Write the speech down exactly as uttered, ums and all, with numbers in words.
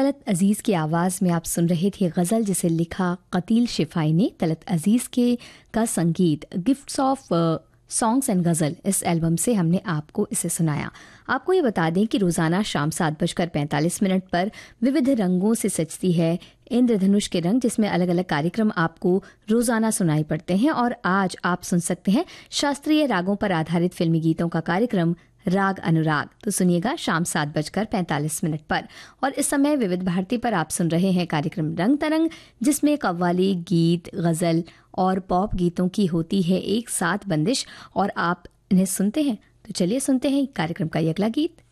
तलत अजीज़ की आवाज़ में आप सुन रहे थे गज़ल जिसे लिखा कतील शिफाई ने। तलत अजीज़ के का संगीत गिफ्ट्स ऑफ सॉन्ग्स एंड गज़ल इस एल्बम से हमने आपको इसे सुनाया। आपको ये बता दें कि रोज़ाना शाम सात बजकर पैंतालीस मिनट पर विविध रंगों से सजती है इंद्रधनुष के रंग, जिसमें अलग अलग कार्यक्रम आपको रोज़ाना सुनाई पड़ते हैं। और आज आप सुन सकते हैं शास्त्रीय रागों पर आधारित फिल्मी गीतों का कार्यक्रम राग अनुराग। तो सुनिएगा शाम सात बजकर पैंतालीस मिनट पर। और इस समय विविध भारती पर आप सुन रहे हैं कार्यक्रम रंग तरंग, जिसमें कव्वाली, गीत, गज़ल और पॉप गीतों की होती है एक साथ बंदिश, और आप इन्हें सुनते हैं। तो चलिए सुनते हैं कार्यक्रम का ये अगला गीत।